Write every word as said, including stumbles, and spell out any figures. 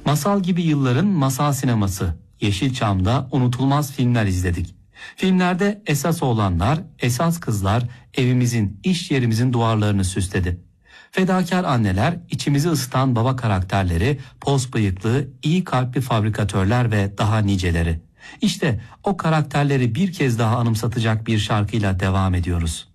Masal gibi yılların masal sineması. Yeşilçam'da unutulmaz filmler izledik. Filmlerde esas oğlanlar, esas kızlar evimizin, iş yerimizin duvarlarını süsledi. Fedakar anneler, içimizi ısıtan baba karakterleri, pos bıyıklı, iyi kalpli fabrikatörler ve daha niceleri. İşte o karakterleri bir kez daha anımsatacak bir şarkıyla devam ediyoruz.